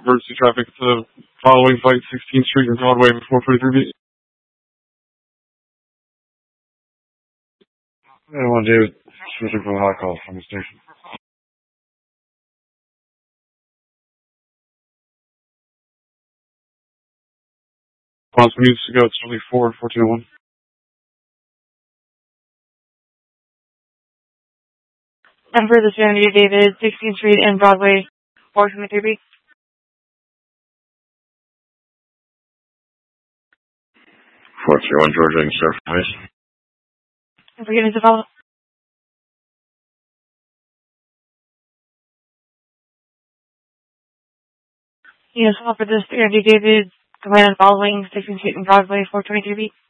emergency traffic to following flight 16th Street and Broadway 423B. I want to do switching for a hot call from the station. Response needs to go to 1401. And for the Serenity David, 16th Street and Broadway 423B. Georgia and Surf Ice. And forgiveness to follow. Yes, for the Serenity David, command following 16th Street and Broadway 423B.